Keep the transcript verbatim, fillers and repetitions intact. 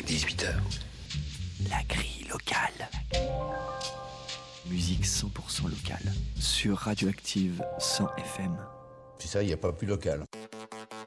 dix-huit heures. La grille locale. Musique cent pour cent locale sur Radioactive cent F M. C'est ça, il n'y a pas plus local.